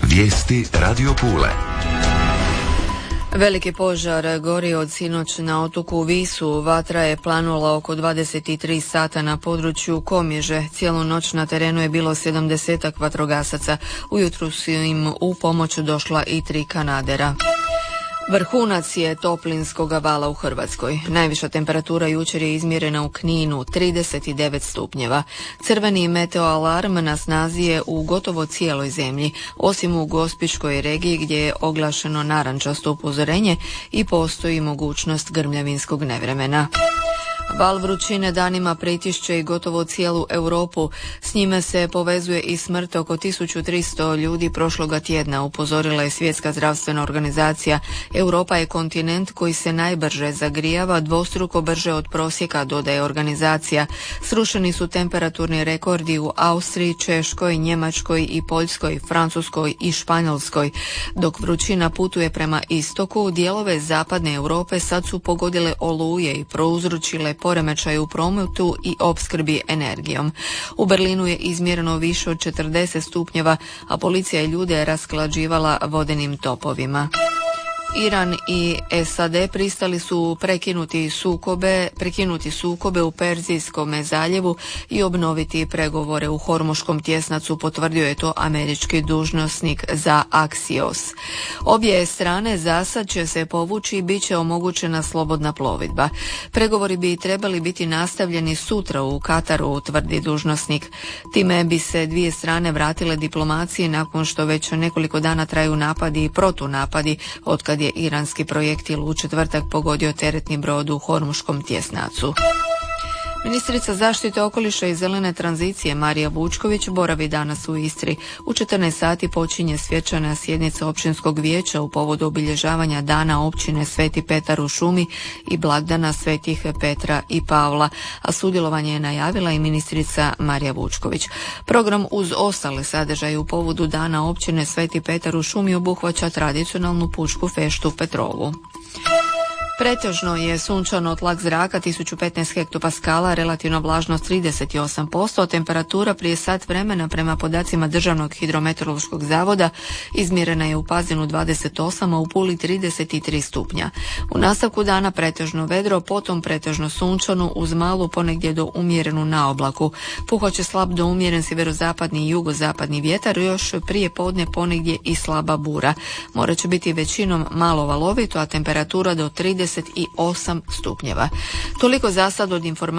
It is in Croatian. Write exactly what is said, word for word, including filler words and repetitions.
Vijesti Radio Pule. Veliki požar gori od sinoć na otoku Visu. Vatra je planula oko dvadeset tri sata na području Komježe. Cijelu noć na terenu je bilo sedamdesetak vatrogasaca. Ujutru su im u pomoć došla i tri kanadera. Vrhunac je toplinskoga vala u Hrvatskoj. Najviša temperatura jučer je izmjerena u Kninu, trideset devet stupnjeva. Crveni meteoalarm na snazi je u gotovo cijeloj zemlji, osim u Gospićkoj regiji gdje je oglašeno narančasto upozorenje i postoji mogućnost grmljavinskog nevremena. Val vrućine danima pritišće i gotovo cijelu Europu. S njime se povezuje i smrt oko tisuću tristo ljudi prošloga tjedna, upozorila je Svjetska zdravstvena organizacija. Europa je kontinent koji se najbrže zagrijava, dvostruko brže od prosjeka, dodaje organizacija. Srušeni su temperaturni rekordi u Austriji, Češkoj, Njemačkoj i Poljskoj, Francuskoj i Španjolskoj. Dok vrućina putuje prema istoku, dijelove zapadne Europe sad su pogodile oluje i prouzročile poremećaj u prometu i opskrbi energijom. U Berlinu je izmjereno više od četrdeset stupnjeva, a policija je ljude rasklađivala vodenim topovima. Iran i S A D pristali su prekinuti sukobe, prekinuti sukobe u Perzijskom zaljevu i obnoviti pregovore u Hormuškom tjesnacu, potvrdio je to američki dužnosnik za Axios. Obje strane zasad će se povući i bit će omogućena slobodna plovidba. Pregovori bi trebali biti nastavljeni sutra u Kataru, tvrdi dužnosnik. Time bi se dvije strane vratile diplomaciji nakon što već nekoliko dana traju napadi i protunapadi otkad je iranski projektil u četvrtak pogodio teretni brod u Hormuškom tjesnacu. Ministrica zaštite okoliša i zelene tranzicije Marija Vučković boravi danas u Istri. U četrnaest sati počinje svečana sjednica općinskog vijeća u povodu obilježavanja dana općine Sveti Petar u Šumi i blagdana Svetih Petra i Pavla, a sudjelovanje je najavila i ministrica Marija Vučković. Program uz ostale sadržaje u povodu dana općine Sveti Petar u Šumi obuhvaća tradicionalnu pučku feštu Petrovu. Pretežno je sunčano, tlak zraka tisuću petnaest hektopaskala, relativna vlažnost trideset osam posto, temperatura prije sat vremena prema podacima Državnog hidrometeorološkog zavoda izmjerena je u Pazinu dvadeset osam, a u Puli trideset tri stupnja. U nastavku dana pretežno vedro, potom pretežno sunčano uz malu ponegdje do umjerenu naoblaku. Puhat će slab do umjeren sjeverozapadni i jugozapadni vjetar, još prije podne ponegdje i slaba bura. More će biti većinom malo valovito, a temperatura do trideset osam stupnjeva. Toliko za sad od informacije